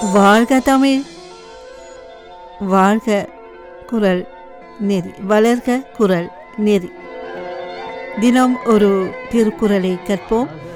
வாழ்க தமிழ், வாழ்க குரல் நெறி, வளர்க குரல் நெறி. தினம் ஒரு திருக்குறளை கற்போம்.